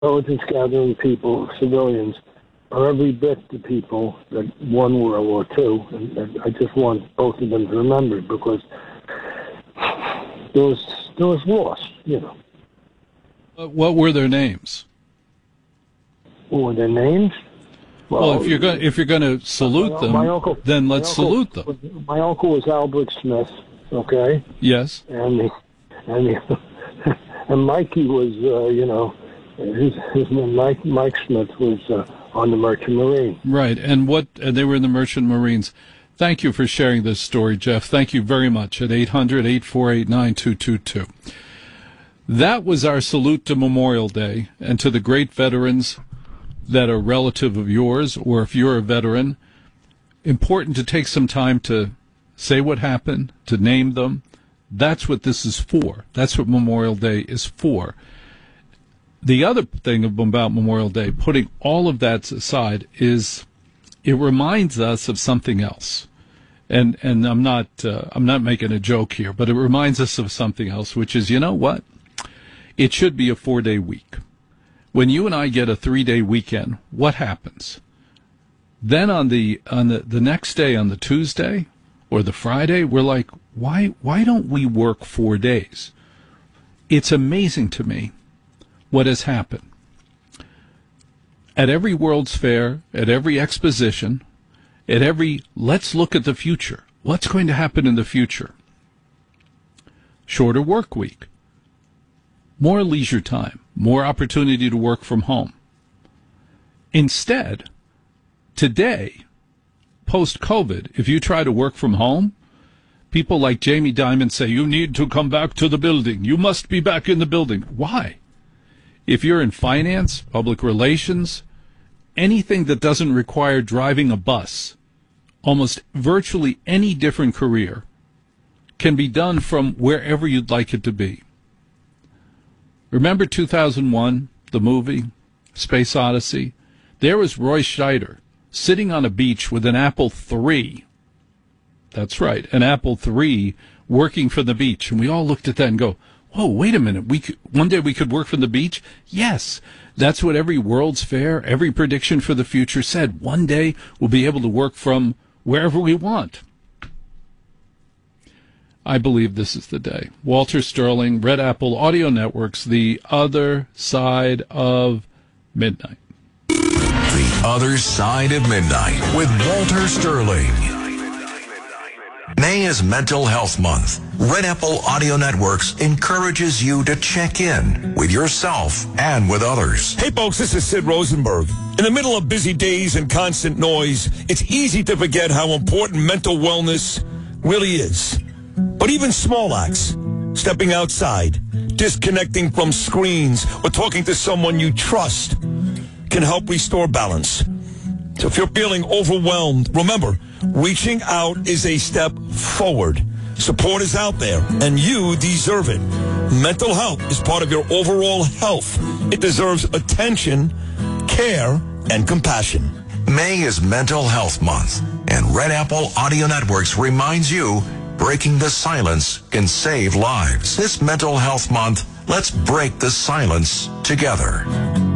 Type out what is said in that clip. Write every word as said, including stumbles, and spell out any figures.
intelligence gathering people, civilians, are every bit the people that won World War Two. And, and I just want both of them to remember it, because there was, there was loss, you know. Uh, what were their names? What were their names? Well, well if you're going if you're going to salute my, them, my uncle, then let's uncle, salute them. Was, my uncle was Albert Smith, okay? Yes. And the, and the, and Mikey was, uh, you know, his his name Mike Mike Smith was uh, on the Merchant Marine. Right, and what and they were in the Merchant Marines. Thank you for sharing this story, Jeff. Thank you very much. At eight hundred, eight four eight, nine two two two. That was our salute to Memorial Day and to the great veterans that are relative of yours, or if you're a veteran, important to take some time to say what happened, to name them. That's what this is for. That's what Memorial Day is for. The other thing about Memorial Day, putting all of that aside, is it reminds us of something else. And and I'm not uh, I'm not making a joke here, but it reminds us of something else, which is, you know what? It should be a four-day week. When you and I get a three-day weekend, what happens? Then on the on the, the next day, on the Tuesday or the Friday, we're like, why why don't we work four days? It's amazing to me what has happened. At every World's Fair, at every exposition, at every let's look at the future. What's going to happen in the future? Shorter work week. More leisure time, more opportunity to work from home. Instead, today, post-COVID, if you try to work from home, people like Jamie Dimon say, you need to come back to the building. You must be back in the building. Why? If you're in finance, public relations, anything that doesn't require driving a bus, almost virtually any different career can be done from wherever you'd like it to be. Remember two thousand one, the movie, Space Odyssey? There was Roy Scheider sitting on a beach with an Apple three. That's right, an Apple three working from the beach. And we all looked at that and go, whoa, wait a minute. We could, one day we could work from the beach? Yes, that's what every World's Fair, every prediction for the future said. One day we'll be able to work from wherever we want. I believe this is the day. Walter Sterling, Red Apple Audio Networks, The Other Side of Midnight. The Other Side of Midnight with Walter Sterling. May is Mental Health Month. Red Apple Audio Networks encourages you to check in with yourself and with others. Hey folks, this is Sid Rosenberg. In the middle of busy days and constant noise, it's easy to forget how important mental wellness really is. But even small acts, stepping outside, disconnecting from screens, or talking to someone you trust can help restore balance. So if you're feeling overwhelmed, remember, reaching out is a step forward. Support is out there, and you deserve it. Mental health is part of your overall health. It deserves attention, care, and compassion. May is Mental Health Month, and Red Apple Audio Networks reminds you breaking the silence can save lives. This Mental Health Month, let's break the silence together.